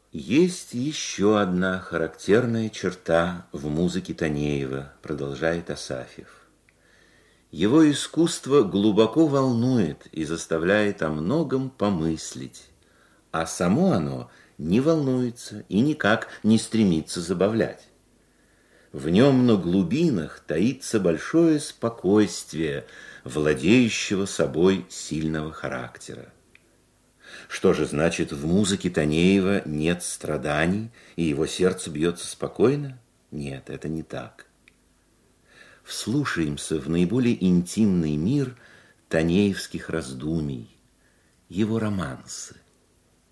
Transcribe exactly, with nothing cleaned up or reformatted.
Есть еще одна характерная черта в музыке Танеева, продолжает Асафьев. Его искусство глубоко волнует и заставляет о многом помыслить, а само оно не волнуется и никак не стремится забавлять. В нем на глубинах таится большое спокойствие владеющего собой сильного характера. Что же значит, в музыке Танеева нет страданий, и его сердце бьется спокойно? Нет, это не так. Вслушаемся в наиболее интимный мир танеевских раздумий, его романсы.